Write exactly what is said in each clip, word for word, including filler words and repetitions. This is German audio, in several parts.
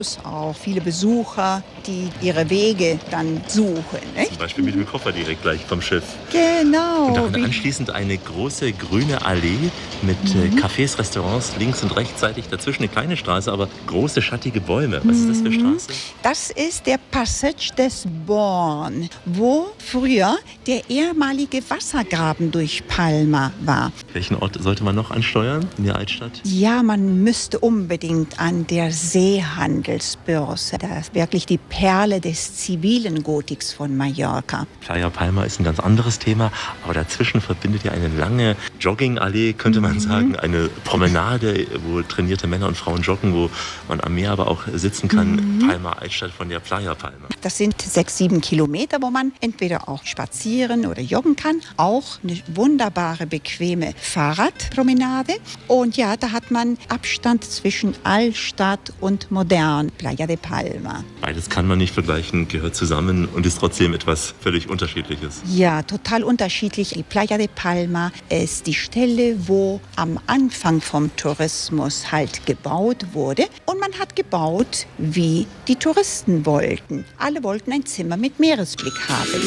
Auch viele Besucher, die ihre Wege dann suchen. Nicht? Zum Beispiel mit dem Koffer direkt gleich vom Schiff. Genau. Und dann anschließend eine große grüne Allee mit mhm. Cafés, Restaurants links und rechtsseitig. Dazwischen eine kleine Straße, aber große schattige Bäume. Was mhm. ist das für Straße? Das ist der Passage des Born, wo früher der ehemalige Wassergraben durch Palma war. Welchen Ort sollte man noch ansteuern in der Altstadt? Ja, man müsste unbedingt an der Seehandelsbörse. Das ist wirklich die Perle des zivilen Gotiks von Mallorca. Playa Palma ist ein ganz anderes Thema, aber dazwischen verbindet ja eine lange Joggingallee, könnte man mhm. sagen, eine Promenade, wo trainierte Männer und Frauen joggen, wo man am Meer aber auch sitzen kann. Mhm. Palma Altstadt von der Playa Palma. Das sind sechs, sieben Kilometer, wo man entweder auch spazieren oder joggen kann. Auch eine wunderbare, bequeme Fahrradpromenade. Und ja, da hat man Abstand zwischen Altstadt und Modern, Playa de Palma. Beides kann man nicht vergleichen, gehört zusammen und ist trotzdem etwas völlig Unterschiedliches. Ja, total unterschiedlich. Die Playa de Palma ist die Stelle, wo am Anfang vom Tourismus halt gebaut wurde. Und man hat gebaut, wie die Touristen wollten. Alle wollten ein Zimmer mit Meeresblick haben.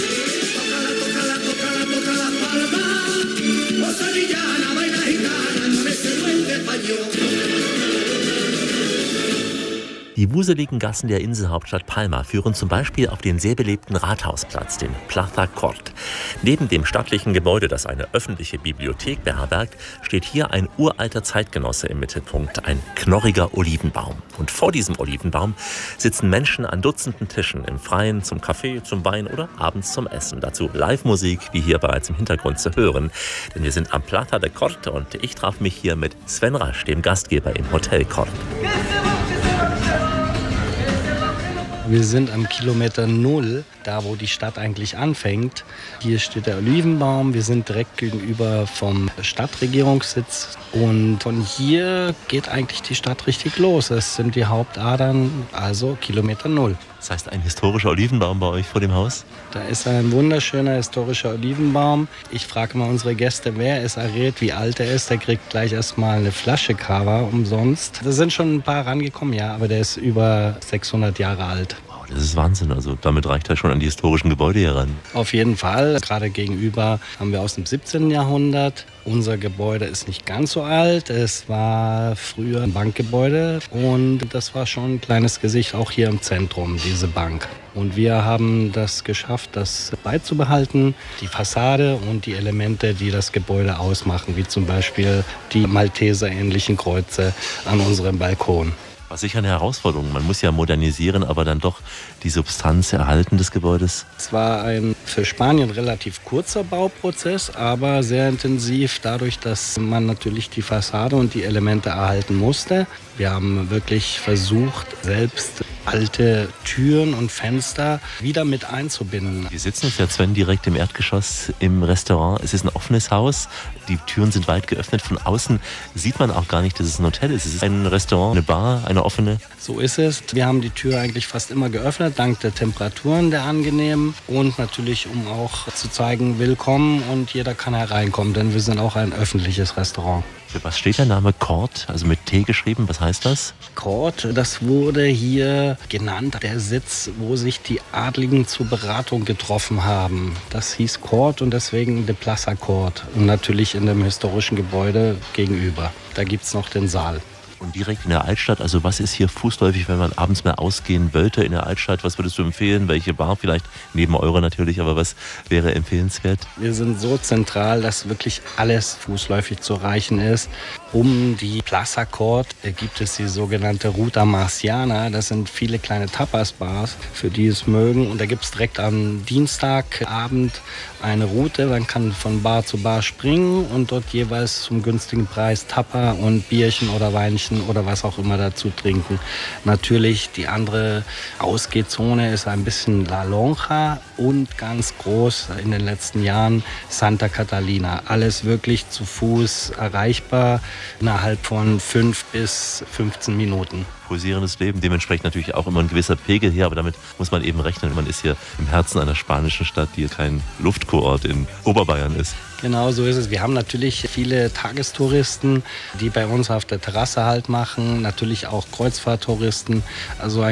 Die wuseligen Gassen der Inselhauptstadt Palma führen zum Beispiel auf den sehr belebten Rathausplatz, den Plaza Cort. Neben dem stattlichen Gebäude, das eine öffentliche Bibliothek beherbergt, steht hier ein uralter Zeitgenosse im Mittelpunkt, ein knorriger Olivenbaum. Und vor diesem Olivenbaum sitzen Menschen an Dutzenden Tischen im Freien zum Kaffee, zum Wein oder abends zum Essen. Dazu Live-Musik, wie hier bereits im Hintergrund zu hören. Denn wir sind am Plaza de Cort und ich traf mich hier mit Sven Rasch, dem Gastgeber im Hotel Cort. Wir sind am Kilometer Null, da wo die Stadt eigentlich anfängt. Hier steht der Olivenbaum. Wir sind direkt gegenüber vom Stadtregierungssitz. Und von hier geht eigentlich die Stadt richtig los. Das sind die Hauptadern, also Kilometer Null. Das heißt, ein historischer Olivenbaum bei euch vor dem Haus? Da ist ein wunderschöner historischer Olivenbaum. Ich frage mal unsere Gäste, wer es errät, wie alt er ist. Der kriegt gleich erstmal eine Flasche Cava umsonst. Da sind schon ein paar rangekommen, ja, aber der ist über sechshundert Jahre alt. Wow, das ist Wahnsinn. Also damit reicht er schon an die historischen Gebäude heran. Auf jeden Fall. Gerade gegenüber haben wir aus dem siebzehnten Jahrhundert. Unser Gebäude ist nicht ganz so alt. Es war früher ein Bankgebäude und das war schon ein kleines Gesicht auch hier im Zentrum, diese Bank. Und wir haben das geschafft, das beizubehalten, die Fassade und die Elemente, die das Gebäude ausmachen, wie zum Beispiel die Malteser-ähnlichen Kreuze an unserem Balkon. War sicher eine Herausforderung. Man muss ja modernisieren, aber dann doch die Substanz erhalten des Gebäudes. Es war ein für Spanien relativ kurzer Bauprozess, aber sehr intensiv, dadurch, dass man natürlich die Fassade und die Elemente erhalten musste. Wir haben wirklich versucht, selbst alte Türen und Fenster wieder mit einzubinden. Wir sitzen jetzt ja, Sven, direkt im Erdgeschoss im Restaurant. Es ist ein offenes Haus. Die Türen sind weit geöffnet. Von außen sieht man auch gar nicht, dass es ein Hotel ist. Es ist ein Restaurant, eine Bar, eine offene. So ist es. Wir haben die Tür eigentlich fast immer geöffnet, dank der Temperaturen, der angenehmen. Und natürlich, um auch zu zeigen, willkommen und jeder kann hereinkommen, denn wir sind auch ein öffentliches Restaurant. Für was steht der Name Cort, also mit T geschrieben? Was heißt das? Cort, das wurde hier genannt, der Sitz, wo sich die Adligen zur Beratung getroffen haben. Das hieß Cort und deswegen de Plaza Cort. Und natürlich in dem historischen Gebäude gegenüber. Da gibt es noch den Saal. Und direkt in der Altstadt, also was ist hier fußläufig, wenn man abends mal ausgehen wollte in der Altstadt? Was würdest du empfehlen? Welche Bar vielleicht? Neben eurer natürlich, aber was wäre empfehlenswert? Wir sind so zentral, dass wirklich alles fußläufig zu erreichen ist. Um die Plaza Cort gibt es die sogenannte Ruta Marciana. Das sind viele kleine Tapas-Bars, für die es mögen. Und da gibt es direkt am Dienstagabend eine Route. Man kann von Bar zu Bar springen und dort jeweils zum günstigen Preis Tapa und Bierchen oder Weinchen oder was auch immer dazu trinken. Natürlich die andere Ausgehzone ist ein bisschen La Lonja und ganz groß in den letzten Jahren Santa Catalina. Alles wirklich zu Fuß erreichbar innerhalb von fünf bis fünfzehn Minuten. Pulsierendes Leben, dementsprechend natürlich auch immer ein gewisser Pegel hier, aber damit muss man eben rechnen. Man ist hier im Herzen einer spanischen Stadt, die kein Luftkurort in Oberbayern ist. Genau so ist es. Wir haben natürlich viele Tagestouristen, die bei uns auf der Terrasse Halt machen, natürlich auch Kreuzfahrttouristen. Also